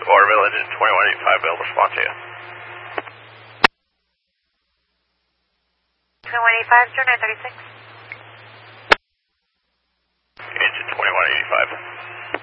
Waterville engine 2185, will respond to you. 2185, 0936.